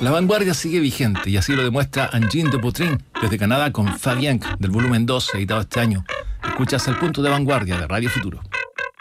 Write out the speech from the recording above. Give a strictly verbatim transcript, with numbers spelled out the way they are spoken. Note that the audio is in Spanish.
La vanguardia sigue vigente y así lo demuestra Angine de Potrin desde Canadá con Fabien del volumen dos editado este año. Escuchas El Punto de Vanguardia de Radio Futuro.